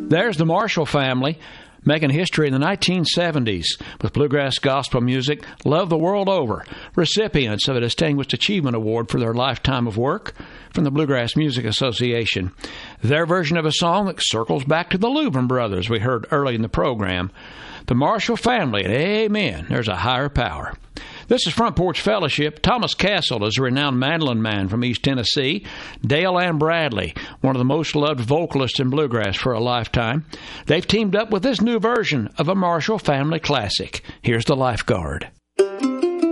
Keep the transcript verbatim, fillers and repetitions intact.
There's the Marshall family, making history in the nineteen seventies with bluegrass gospel music loved the world over, recipients of a Distinguished Achievement Award for their lifetime of work from the Bluegrass Music Association. Their version of a song that circles back to the Louvin brothers we heard early in the program. The Marshall family, and amen, there's a higher power. This is Front Porch Fellowship. Thomas Castle is a renowned mandolin man from East Tennessee. Dale Ann Bradley, one of the most loved vocalists in bluegrass for a lifetime. They've teamed up with this new version of a Marshall family classic. Here's The Lifeguard.